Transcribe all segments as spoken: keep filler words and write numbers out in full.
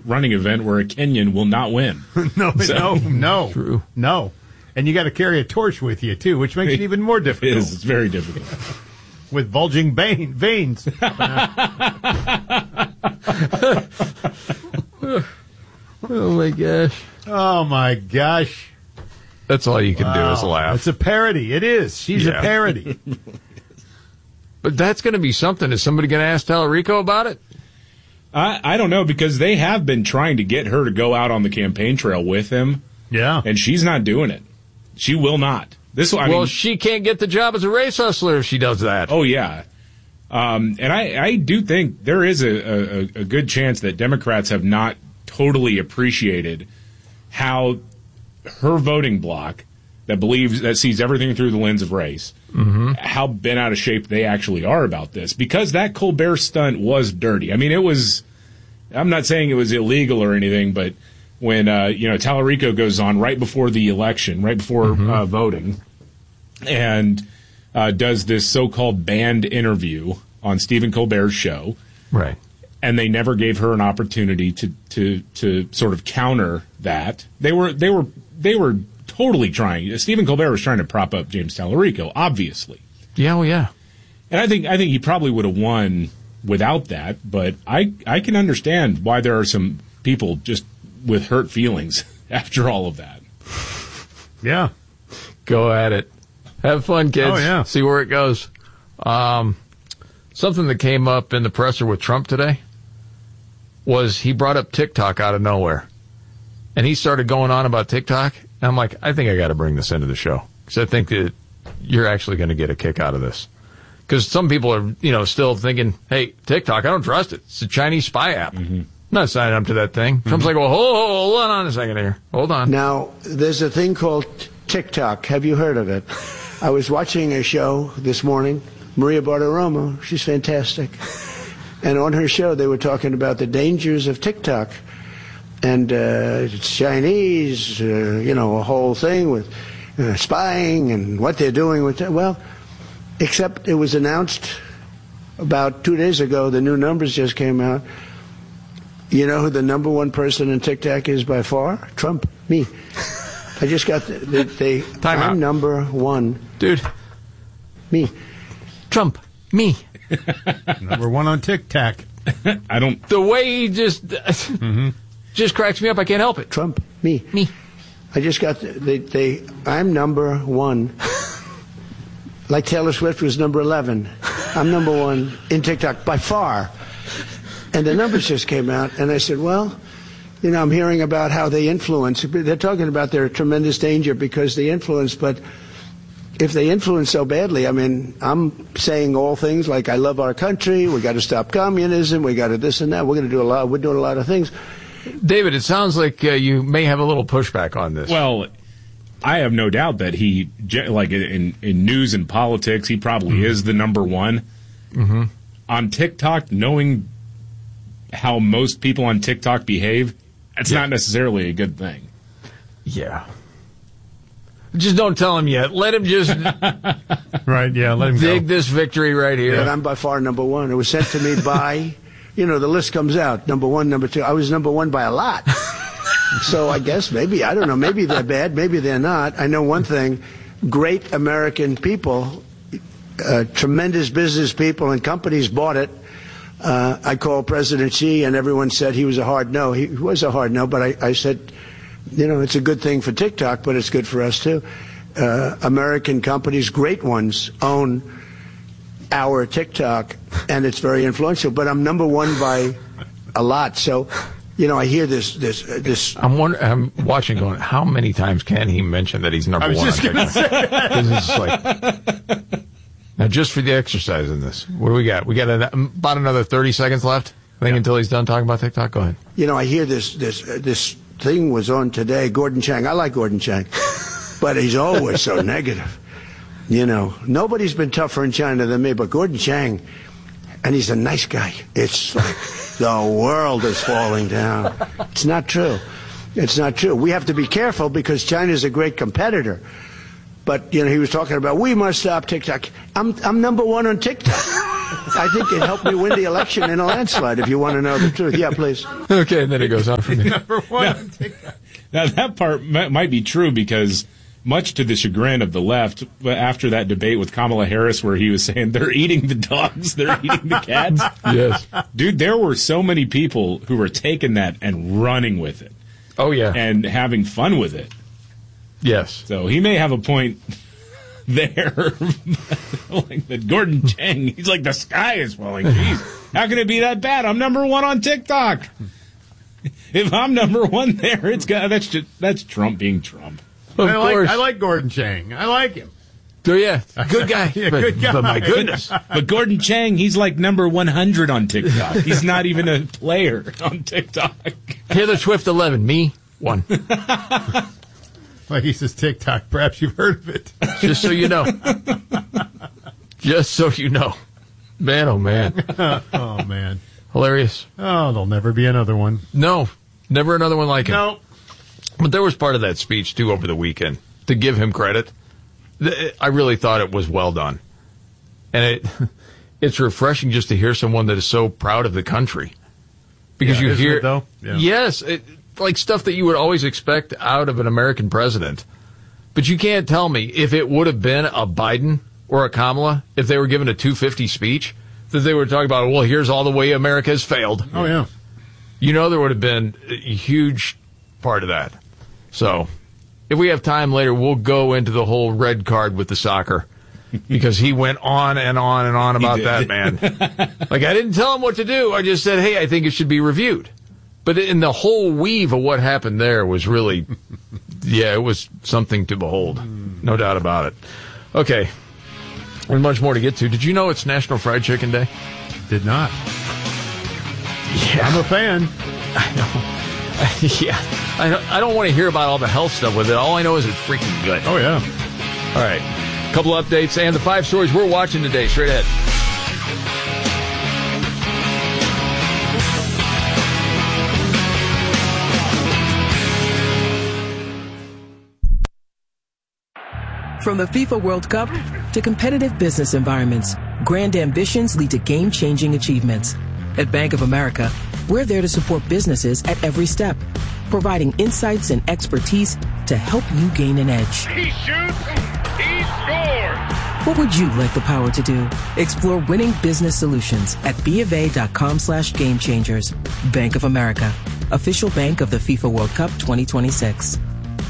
running event where a Kenyan will not win. no, So- no, no, True. no. And you got to carry a torch with you too, which makes it even more It difficult is. It's very difficult. with bulging vein, veins. Oh, my gosh. Oh my gosh! That's all you can do is Wow. laugh. It's a parody. It is. She's Yeah. a parody. But that's going to be something. Is somebody going to ask Tallarico about it? I, I don't know, because they have been trying to get her to go out on the campaign trail with him, Yeah. and she's not doing it. She will not. This, I well, mean, she can't get the job as a race hustler if she does that. oh yeah, um, and I, I do think there is a, a, a good chance that Democrats have not totally appreciated how her voting bloc that believes that sees everything through the lens of race, mm-hmm. how bent out of shape they actually are about this, because that Colbert stunt was dirty. I mean, it was. I'm not saying it was illegal or anything, but when uh, you know Tallarico goes on right before the election, right before mm-hmm. uh, voting, and uh, does this so-called banned interview on Stephen Colbert's show, Right. and they never gave her an opportunity to to to sort of counter that. They were they were they were totally trying. Stephen Colbert was trying to prop up James Tallarico, obviously, Yeah, well, yeah. and I think I think he probably would have won without that. But I I can understand why there are some people just with hurt feelings after all of that. Yeah. Go at it. Have fun, kids. Oh, yeah. See where it goes. Um, something that came up in the presser with Trump today was he brought up TikTok out of nowhere. And he started going on about TikTok. And I'm like, I think I got to bring this into the show, because I think that you're actually going to get a kick out of this. Because some people are, you know, still thinking, hey, TikTok, I don't trust it. It's a Chinese spy app. Mm-hmm. I'm not signing up to that thing. Mm-hmm. Trump's like, well, hold, hold on a second here. Hold on. Now, there's a thing called TikTok. Have you heard of it? I was watching a show this morning, Maria Bartiromo. She's fantastic. And on her show, they were talking about the dangers of TikTok. And uh, it's Chinese, uh, you know, a whole thing with uh, spying and what they're doing with it. Well, except it was announced about two days ago, the new numbers just came out. You know who the number one person in TikTok is by far? Trump, me. I just got the, the, the Time I'm out. number one. Dude, Me. Trump, me. Number one on TikTok. I don't. The way he just mm-hmm. just cracks me up. I can't help it. Trump, me. Me. I just got the, the, the I'm number one. Like Taylor Swift was number eleven. I'm number one in TikTok by far. And the numbers just came out, and I said, well, you know, I'm hearing about how they influence. They're talking about their tremendous danger because they influence, but if they influence so badly, I mean, I'm saying all things like I love our country, we got to stop communism, we got to this and that, we're going to do a lot, we're doing a lot of things. David, it sounds like uh, you may have a little pushback on this. Well, I have no doubt that he, like in, in news and politics, he probably mm-hmm. is the number one. Mm-hmm. On TikTok, knowing how most people on TikTok behave, that's yeah. not necessarily a good thing. Yeah. Just don't tell him yet. Let him just Right, yeah, let him dig go. this victory right here. But I'm by far number one. It was sent to me by, you know, the list comes out, number one, number two. I was number one by a lot. So I guess maybe, I don't know, maybe they're bad, maybe they're not. I know one thing, great American people, uh, tremendous business people and companies bought it. Uh, I called President Xi, and everyone said he was a hard no. He was a hard no, but I, I said, you know, it's a good thing for TikTok, but it's good for us, too. Uh, American companies, great ones, own our TikTok, and it's very influential. But I'm number one by a lot. So, you know, I hear this. this, this. I'm wondering, I'm watching going, how many times can he mention that he's number I was one just on gonna TikTok? say. 'Cause it's like, now, just for the exercise in this, what do we got? We got an, about another thirty seconds left, I think, yeah. until he's done talking about TikTok. Go ahead. You know, I hear this. This. Uh, this thing was on today. Gordon Chang. I like Gordon Chang, but he's always so negative. You know, nobody's been tougher in China than me, but Gordon Chang, and he's a nice guy. It's like the world is falling down. It's not true. It's not true. We have to be careful because China's a great competitor. But, you know, he was talking about, we must stop TikTok. I'm I'm number one on TikTok. I think it helped me win the election in a landslide, if you want to know the truth. Yeah, please. Okay, and then it goes on from there. Number one on TikTok. Now, that part m- might be true because, much to the chagrin of the left, after that debate with Kamala Harris where he was saying they're eating the dogs, they're eating the cats. Yes. Dude, there were so many people who were taking that and running with it. Oh, yeah. And having fun with it. Yes. So he may have a point there. Like the Gordon Chang, he's like, the sky is falling. Jeez, how can it be that bad? I'm number one on TikTok. If I'm number one there, it's got that's just that's Trump being Trump. Of I like, course. I like Gordon Chang. I like him. So, yeah, good guy. Yeah, but, good guy. But my goodness. But Gordon Chang, he's like number one hundred on TikTok. He's not even a player on TikTok. Taylor Swift, eleven. Me, one. Like he says TikTok. Perhaps you've heard of it. Just so you know. Just so you know. Man, oh, man. Oh, man. Hilarious. Oh, there'll never be another one. No, never another one like him. No. But there was part of that speech, too, over the weekend. To give him credit, I really thought it was well done. And it it's refreshing just to hear someone that is so proud of the country. Because Yeah, you isn't hear, it, though? Yeah. Yes, it, like stuff that you would always expect out of an American president. But you can't tell me if it would have been a Biden or a Kamala, if they were given a two fifty speech, that they were talking about, well, here's all the way America has failed. Oh, yeah. You know there would have been a huge part of that. So, if we have time later, we'll go into the whole red card with the soccer. Because he went on and on and on about that, man. Like, I didn't tell him what to do. I just said, hey, I think it should be reviewed. But in the whole weave of what happened there was really, yeah, it was something to behold. No doubt about it. Okay. There's much more to get to. Did you know it's National Fried Chicken Day? Did not. Yeah. I'm a fan. I know. Yeah. I don't, I don't want to hear about all the health stuff with it. All I know is it's freaking good. Oh, yeah. All right. A couple updates and the five stories we're watching today. Straight ahead. From the FIFA World Cup to competitive business environments, grand ambitions lead to game-changing achievements. At Bank of America, we're there to support businesses at every step, providing insights and expertise to help you gain an edge. He shoots, he scores! What would you like the power to do? Explore winning business solutions at BofA.com slash game changers. Bank of America, official bank of the FIFA World Cup twenty twenty-six.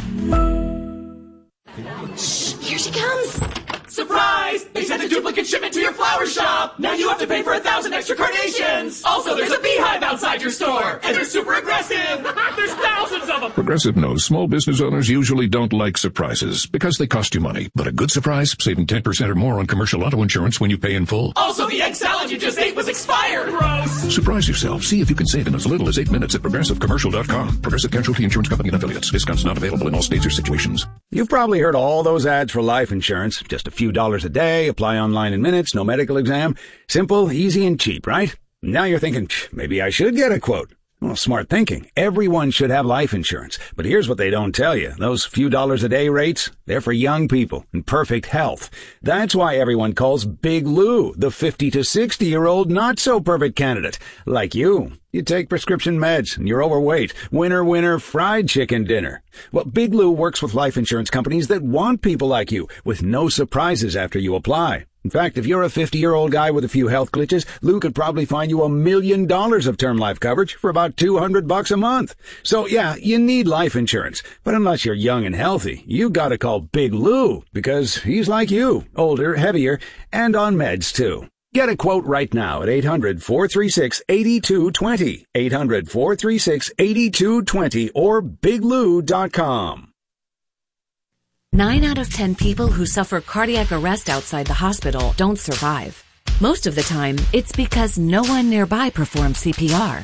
Here she comes! Surprise! They sent a duplicate shipment to your flower shop! Now you have to pay for a thousand extra carnations! Also, there's a beehive outside your store! And they're super aggressive! There's thousands of them! Progressive knows small business owners usually don't like surprises because they cost you money. But a good surprise, saving ten percent or more on commercial auto insurance when you pay in full. Also, the egg salad you just ate was expired! Gross! Surprise yourself. See if you can save in as little as eight minutes at progressive commercial dot com. Progressive Casualty Insurance Company and affiliates. Discounts not available in all states or situations. You've probably heard all those ads for life insurance. Just a few dollars a day, apply online in minutes, no medical exam. Simple, easy, and cheap, right? Now you're thinking, maybe I should get a quote. Well, smart thinking. Everyone should have life insurance. But here's what they don't tell you. Those few dollars a day rates, they're for young people in perfect health. That's why everyone calls Big Lou the fifty to sixty year old not so perfect candidate. Like you. You take prescription meds and you're overweight. Winner, winner, fried chicken dinner. Well, Big Lou works with life insurance companies that want people like you with no surprises after you apply. In fact, if you're a fifty-year-old guy with a few health glitches, Lou could probably find you a million dollars of term life coverage for about two hundred bucks a month. So yeah, you need life insurance. But unless you're young and healthy, you gotta call Big Lou because he's like you, older, heavier, and on meds too. Get a quote right now at eight hundred, four three six, eight two two zero, eight hundred, four three six, eight two two zero, or big lou dot com. Nine out of ten people who suffer cardiac arrest outside the hospital don't survive. Most of the time, it's because no one nearby performs C P R.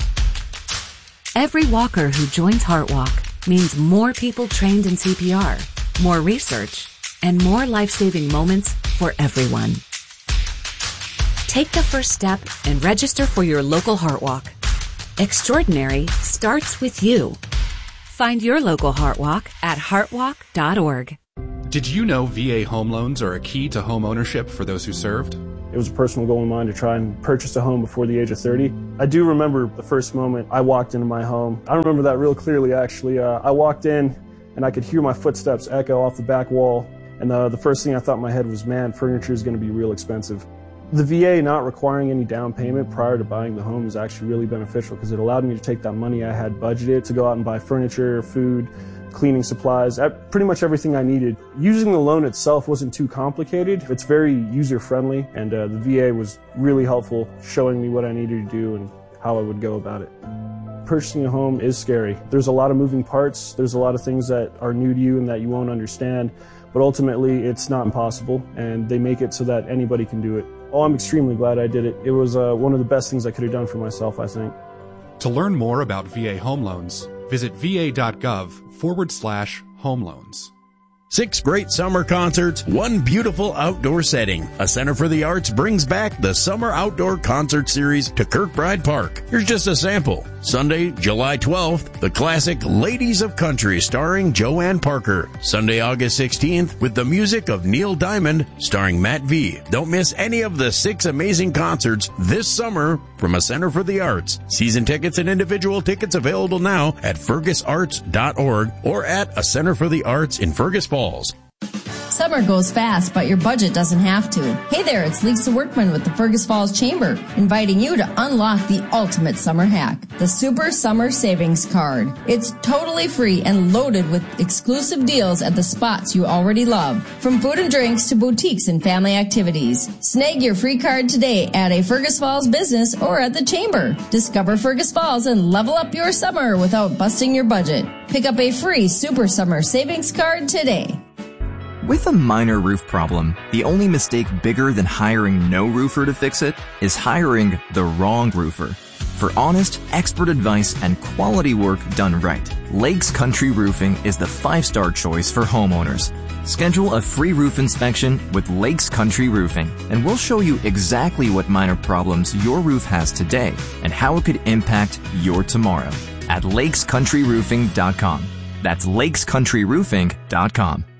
Every walker who joins HeartWalk means more people trained in C P R, more research, and more life-saving moments for everyone. Take the first step and register for your local HeartWalk. Extraordinary starts with you. Find your local HeartWalk at heartwalk dot org. Did you know V A home loans are a key to home ownership for those who served? It was a personal goal of mine to try and purchase a home before the age of thirty. I do remember the first moment I walked into my home. I remember that real clearly, actually. Uh, I walked in, and I could hear my footsteps echo off the back wall. And the, the first thing I thought in my head was, man, furniture is going to be real expensive. The V A not requiring any down payment prior to buying the home is actually really beneficial because it allowed me to take that money I had budgeted to go out and buy furniture, food, cleaning supplies, pretty much everything I needed. Using the loan itself wasn't too complicated. It's very user-friendly, and uh, the V A was really helpful, showing me what I needed to do and how I would go about it. Purchasing a home is scary. There's a lot of moving parts. There's a lot of things that are new to you and that you won't understand, but ultimately it's not impossible, and they make it so that anybody can do it. Oh, I'm extremely glad I did it. It was uh, one of the best things I could have done for myself, I think. To learn more about V A home loans, visit va.gov forward slash home loans. Six great summer concerts, one beautiful outdoor setting. A Center for the Arts brings back the Summer Outdoor Concert Series to Kirkbride Park. Here's just a sample. Sunday, July twelfth, the classic Ladies of Country starring Joanne Parker. Sunday, August sixteenth, with the music of Neil Diamond starring Matt V. Don't miss any of the six amazing concerts this summer from A Center for the Arts. Season tickets and individual tickets available now at fergus arts dot org or at A Center for the Arts in Fergus Falls. Summer goes fast, but your budget doesn't have to. Hey there, it's Lisa Workman with the Fergus Falls Chamber, inviting you to unlock the ultimate summer hack, the Super Summer Savings Card. It's totally free and loaded with exclusive deals at the spots you already love, from food and drinks to boutiques and family activities. Snag your free card today at a Fergus Falls business or at the Chamber. Discover Fergus Falls and level up your summer without busting your budget. Pick up a free Super Summer Savings Card today. With a minor roof problem, the only mistake bigger than hiring no roofer to fix it is hiring the wrong roofer. For honest, expert advice and quality work done right, Lakes Country Roofing is the five-star choice for homeowners. Schedule a free roof inspection with Lakes Country Roofing, and we'll show you exactly what minor problems your roof has today and how it could impact your tomorrow at lakes country roofing dot com. That's lakes country roofing dot com.